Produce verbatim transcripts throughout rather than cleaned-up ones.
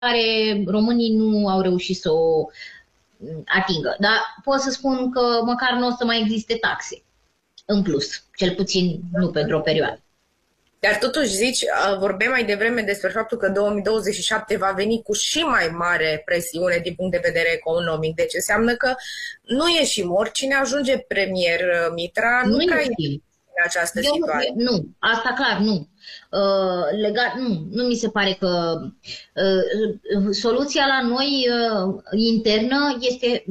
care românii nu au reușit să o atingă. Dar pot să spun că măcar nu o să mai existe taxe în plus, cel puțin nu pentru o perioadă. Dar totuși zici, vorbeam mai devreme despre faptul că două mii douăzeci și șapte va veni cu și mai mare presiune din punct de vedere economic. Deci înseamnă că nu ieșim. Oricine ajunge premier, Mitra, nu, nu prea ieșim în această Eu, situație. Nu, asta clar, nu. Uh, legat, nu, nu mi se pare că uh, soluția la noi uh, internă este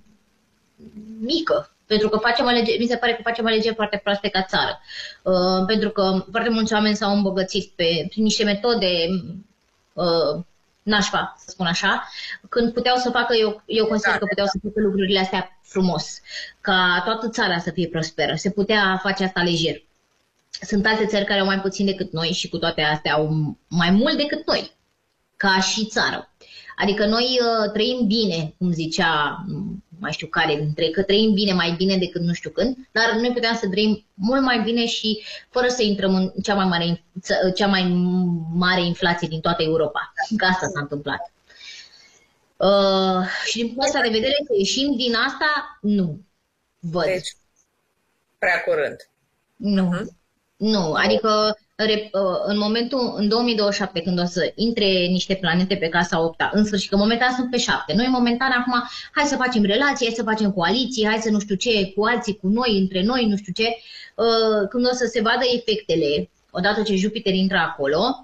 mică. Pentru că facem alegeri, mi se pare că facem alegeri foarte proaste ca țară. Uh, pentru că foarte mulți oameni s-au îmbogățit pe, prin niște metode uh, nașpa, să spun așa, când puteau să facă, eu, eu consider că puteau să facă lucrurile astea frumos, ca toată țara să fie prosperă. Se putea face asta lejer. Sunt alte țări care au mai puțin decât noi și cu toate astea au mai mult decât noi, ca și țară. Adică noi uh, trăim bine, cum zicea, mai știu care dintre ei, că trăim bine, mai bine decât nu știu când, dar noi puteam să trăim mult mai bine și fără să intrăm în cea mai mare, cea mai mare inflație din toată Europa. Că asta s-a întâmplat. Uh, și din punctul ăsta de vedere, să ieșim din asta, nu văd. Deci, prea curând. Nu. Uh-huh. Nu, adică în momentul, în două mii douăzeci și șapte, când o să intre niște planete pe casa opta, în sfârșit, că momentan sunt pe șapte, noi momentan acum, hai să facem relații, hai să facem coaliții, hai să nu știu ce, cu alții, cu noi, între noi, nu știu ce, când o să se vadă efectele, odată ce Jupiter intră acolo,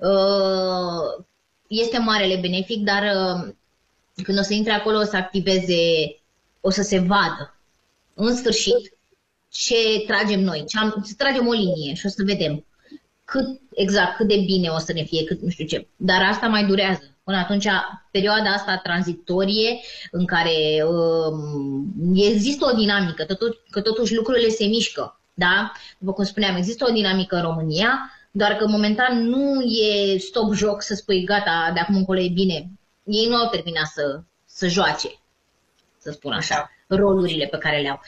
este marele benefic, dar când o să intre acolo, o să activeze, o să se vadă, în sfârșit, ce tragem noi, ce am, să tragem o linie și o să vedem cât exact, cât de bine o să ne fie, cât nu știu ce. Dar asta mai durează. Până atunci, perioada asta tranzitorie în care um, există o dinamică, totuși, că totuși lucrurile se mișcă, da? După cum spuneam, există o dinamică în România, doar că momentan nu e stop joc să spui gata, de acum încolo e bine. Ei nu au terminat să, să joace, să spun așa, rolurile pe care le au.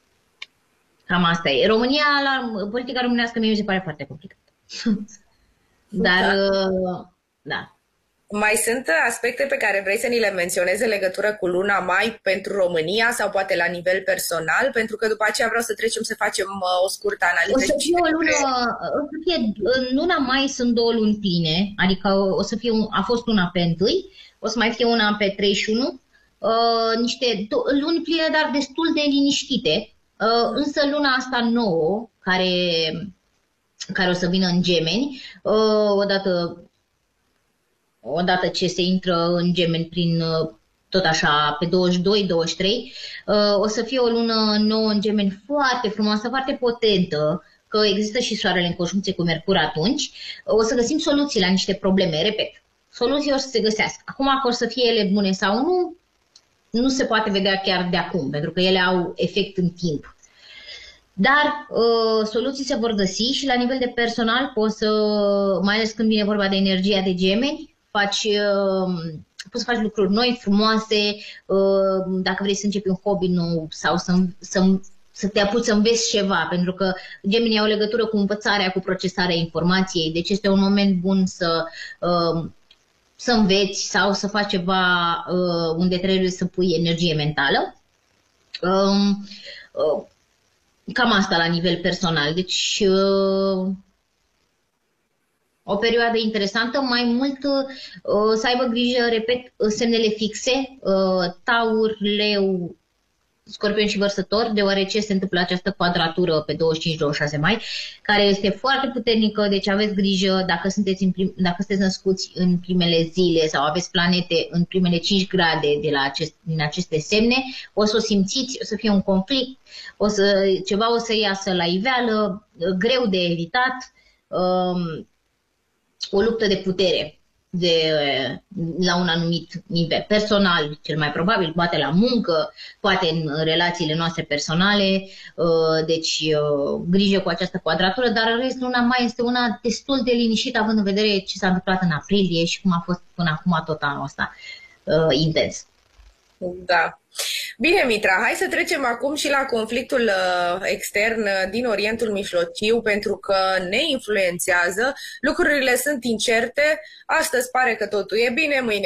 Cam asta e. România, la politica românească, mie mi se pare foarte complicată. Dar, da. da. Mai sunt aspecte pe care vrei să ni le menționezi în legătură cu luna mai pentru România sau poate la nivel personal? Pentru că după aceea vreau să trecem să facem o scurtă analiză. O să fie o lună, o să fie, în luna mai sunt două luni pline, adică o să fie, a fost una pe întâi, o să mai fie una pe treizeci și unu, uh, niște luni pline, dar destul de liniștite. Uh, însă luna asta nouă, care, care o să vină în Gemeni, uh, odată, odată ce se intră în Gemeni prin uh, tot așa pe douăzeci și doi douăzeci și trei, uh, o să fie o lună nouă în Gemeni foarte frumoasă, foarte potentă, că există și soarele în conjuncție cu Mercur atunci. Uh, o să găsim soluții la niște probleme, repet, soluții o să se găsească. Acum că o să fie ele bune sau nu, nu se poate vedea chiar de acum, pentru că ele au efect în timp. Dar uh, soluții se vor găsi și la nivel de personal poți să, mai ales când vine vorba de energia de Gemeni, faci, uh, poți să faci lucruri noi, frumoase, uh, dacă vrei să începi un hobby nou sau să, să, să te apuci să înveți ceva, pentru că Gemeni au legătură cu învățarea, cu procesarea informației, deci este un moment bun să... Uh, să înveți sau să faci ceva uh, unde trebuie să pui energie mentală. Uh, uh, cam asta la nivel personal. Deci, uh, o perioadă interesantă. Mai mult uh, să aibă grijă, repet, semnele fixe, uh, Taur, Leu, Scorpion și Vărsător, deoarece se întâmplă această quadratură pe douăzeci și cinci douăzeci și șase mai, care este foarte puternică, deci aveți grijă dacă sunteți, în prim, dacă sunteți născuți în primele zile sau aveți planete în primele cinci grade de la acest, din aceste semne, o să o simțiți, o să fie un conflict, o să, ceva o să iasă la iveală, greu de evitat, um, o luptă de putere. De, la un anumit nivel personal, cel mai probabil, poate la muncă, poate în relațiile noastre personale, deci grijă cu această quadratură, dar în rest luna mai este una destul de liniștită, având în vedere ce s-a întâmplat în aprilie și cum a fost până acum tot anul ăsta intens. Da. Bine, Mitra, hai să trecem acum și la conflictul uh, extern uh, din Orientul Mijlociu, pentru că ne influențează, lucrurile sunt incerte, astăzi pare că totul e bine, mâine